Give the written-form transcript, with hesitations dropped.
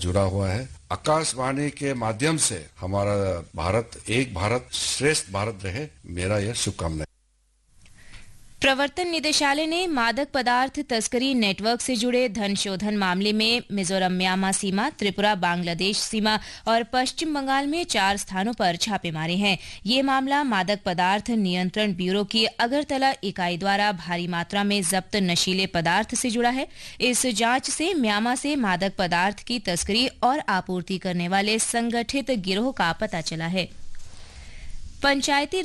जुड़ा हुआ है। आकाशवाणी के माध्यम से हमारा भारत एक भारत श्रेष्ठ भारत रहे, मेरा यह शुभकामना है। प्रवर्तन निदेशालय ने मादक पदार्थ तस्करी नेटवर्क से जुड़े धन शोधन मामले में मिजोरम म्यांमार सीमा, त्रिपुरा बांग्लादेश सीमा और पश्चिम बंगाल में 4 स्थानों पर छापे मारे हैं। ये मामला मादक पदार्थ नियंत्रण ब्यूरो की अगरतला इकाई द्वारा भारी मात्रा में जब्त नशीले पदार्थ से जुड़ा है। इस जांच से म्यांमार से मादक पदार्थ की तस्करी और आपूर्ति करने वाले संगठित गिरोह का पता चला है। पंचायती